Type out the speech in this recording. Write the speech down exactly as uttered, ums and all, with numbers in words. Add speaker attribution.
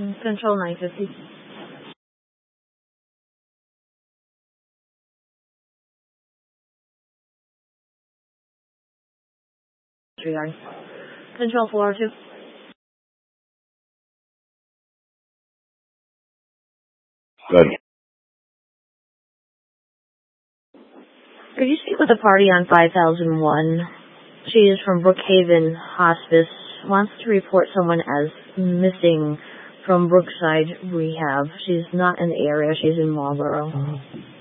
Speaker 1: Control nine fifty. Regarding. Control four oh two.
Speaker 2: Good.
Speaker 1: Could you speak with the party on five thousand one? She is from Brookhaven Hospice. Wants to report someone as missing from Brookside Rehab. She's not in the area. She's in Marlboro.